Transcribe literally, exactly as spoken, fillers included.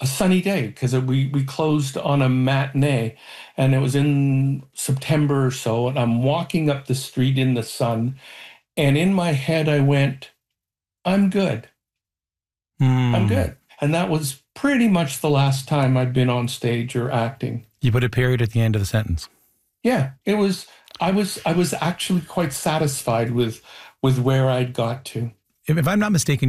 a sunny day because we, we closed on a matinee and it was in September or so. And I'm walking up the street in the sun. And in my head, I went, I'm good. Mm. I'm good. And that was pretty much the last time I'd been on stage or acting. You put a period at the end of the sentence. Yeah, it was, I was, I was actually quite satisfied with, with where I'd got to. If I'm not mistaken,